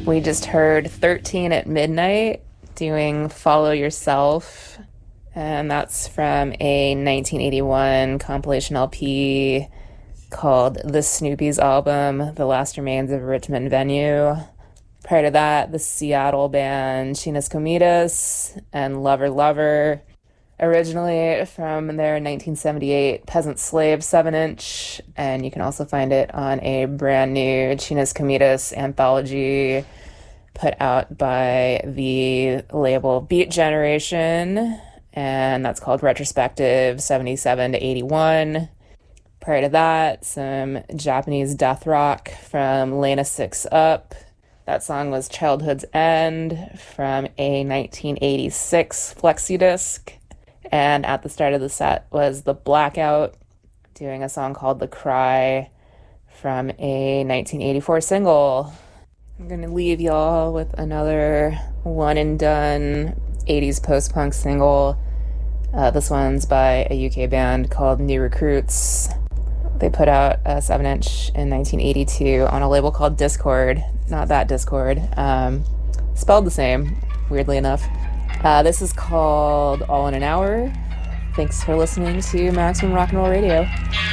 We just heard 13 at Midnight doing Follow Yourself, and that's from a 1981 compilation LP called The Snoopies Album, The Last Remains of Richmond Venue. Prior to that, the Seattle band Chinas Comidas and Lover Lover, originally from their 1978 Peasant Slave 7-inch, and you can also find it on a brand new Chinas Comidas anthology put out by the label Beat Generation, and that's called Retrospective 77 to 81. Prior to that, some Japanese death rock from Lena Six Up. That song was Childhood's End from a 1986 flexi disc. And at the start of the set was The Blackout doing a song called The Cry from a 1984 single. I'm going to leave y'all with another one and done 80s post-punk single. This one's by a UK band called New Recruits. They put out a 7-inch in 1982 on a label called Discord. Not that Discord. Spelled the same, weirdly enough. This is called All in an Hour. Thanks for listening to Maximum Rock and Roll Radio.